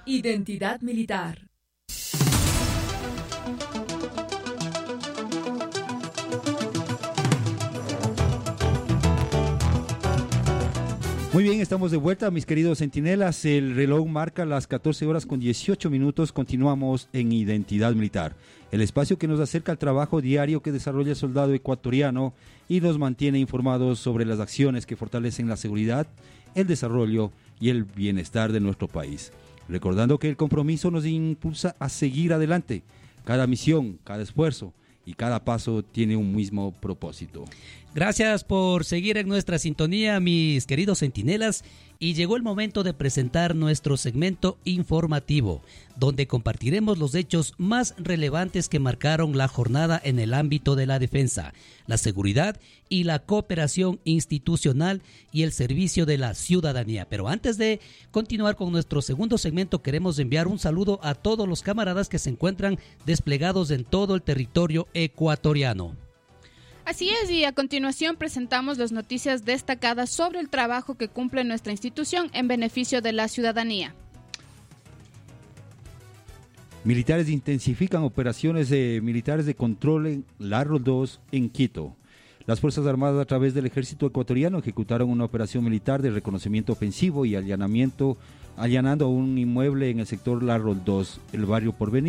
Identidad Militar. Muy bien, estamos de vuelta, mis queridos centinelas. El reloj marca las 14 horas con 18 minutos. Continuamos en Identidad Militar, el espacio que nos acerca al trabajo diario que desarrolla el soldado ecuatoriano y nos mantiene informados sobre las acciones que fortalecen la seguridad, el desarrollo y el bienestar de nuestro país. Recordando que el compromiso nos impulsa a seguir adelante. Cada misión, cada esfuerzo y cada paso tiene un mismo propósito. Gracias por seguir en nuestra sintonía, mis queridos centinelas, y llegó el momento de presentar nuestro segmento informativo, donde compartiremos los hechos más relevantes que marcaron la jornada en el ámbito de la defensa, la seguridad y la cooperación institucional y el servicio de la ciudadanía. Pero antes de continuar con nuestro segundo segmento, queremos enviar un saludo a todos los camaradas que se encuentran desplegados en todo el territorio ecuatoriano. Así es, y a continuación presentamos las noticias destacadas sobre el trabajo que cumple nuestra institución en beneficio de la ciudadanía. Militares intensifican operaciones militares de control en Larro 2 en Quito. Las Fuerzas Armadas a través del Ejército Ecuatoriano ejecutaron una operación militar de reconocimiento ofensivo y allanando un inmueble en el sector Larro 2, el barrio Porvenir.